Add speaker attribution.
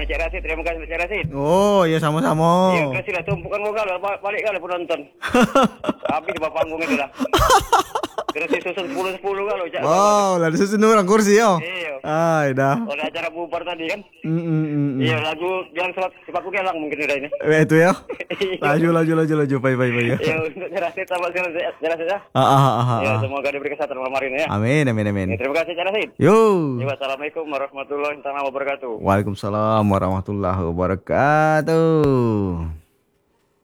Speaker 1: Cik Rasid, terima kasih Cik Rasid.
Speaker 2: Oh, ya sama-sama.
Speaker 1: Ya, kasih lah tumpukan gua kalau balik kalau penonton. Habis di bawah panggung itu lah. Kena susun 10-10 kalau Cak.
Speaker 2: Wow, lah disusun orang kursi yo.
Speaker 1: Iya.
Speaker 2: Ay, dah.
Speaker 1: Oleh acara bubar tadi kan.
Speaker 2: Mm.
Speaker 1: Iya, lagu yang sepaku kelang mungkin udah ini.
Speaker 2: Itu ya. Laju. Bye.
Speaker 1: Ya, untuk Cik Rasid sama Cik Rasid ya. Ya, semoga diberi kesehatan malam hari ini ya.
Speaker 2: Amin.
Speaker 1: Ya, terima kasih Cik Rasid.
Speaker 2: Yo.
Speaker 1: Ya, wassalamualaikum warahmatullahi wabarakatuh.
Speaker 2: Waalaikumsalam warahmatullahi wabarakatuh.